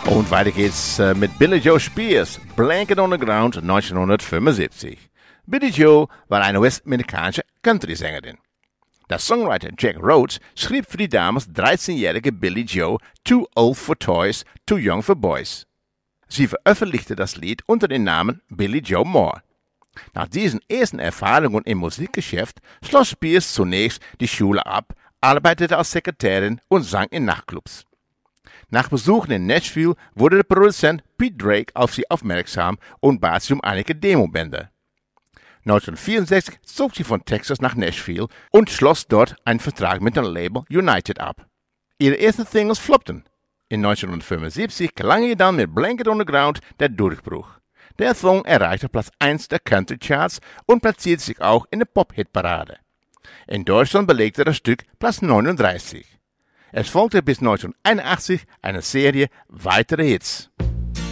Und weiter geht's mit Billy Joe Spears, Blanket on the Ground 1975. Billy Joe war eine westamerikanische Country-Sängerin. Der Songwriter Jack Rhodes schrieb für die damals 13-jährige Billy Joe Too Old for Toys, Too Young for Boys. Sie veröffentlichte das Lied unter dem Namen Billy Joe Moore. Nach diesen ersten Erfahrungen im Musikgeschäft schloss Spears zunächst die Schule ab, arbeitete als Sekretärin und sang in Nachtclubs. Nach Besuchen in Nashville wurde der Produzent Pete Drake auf sie aufmerksam und bat sie um einige Demobänder. 1964 zog sie von Texas nach Nashville und schloss dort einen Vertrag mit dem Label United ab. Ihre ersten Singles floppten. In 1975 gelang ihr dann mit Blanket on the Ground der Durchbruch. Der Song erreichte Platz 1 der Country Charts und platzierte sich auch in der Pop-Hit-Parade. In Deutschland belegte das Stück Platz 39. Es folgte bis 1981 eine Serie weiterer Hits.